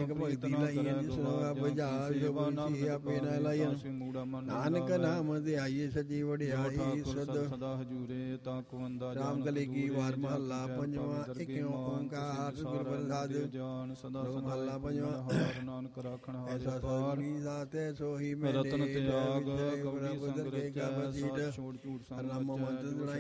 ਨਾਨਕ ਭਗਤੀ ਲਾਈਐ ਜਿਸਨੋ ਬੁਝਾਰ ਜੋ ਬੁਝੀ ਆਪੇ ਨਾ ਲਾਈਐ ਨਾਨਕ ਨਾਮ ਧਿਆਈਏ ਸੱਚੀ ਵਡਿਆਈ ਸਦਾ ਹਜੂਰੇ ਤਾ ਕੋ ਅੰਦਾ ਰਾਮ ਕਲੀ ਕੀ ਵਾਰ ਮਹੱਲਾ ਪੰਜਵਾਂ ਇਕ ਓੰਕਾਰ ਗੁਰ ਪ੍ਰਸਾਦ ਜਾਨ ਸਦਾ ਮਹੱਲਾ ਪੰਜਵਾਂ ਨਾਨਕ ਰਾਖਣ ਹਾਰੇ ਪਾਰ ਦਾਤੇ ਸੋਹੀ ਮੈਂ ਰਤਨ ਤਿਆਗ ਕਬੀ ਸੰਗ ਰਚੈ ਸਤ ਛੋੜ ਝੂਠ ਸੰਗ ਰਚੈ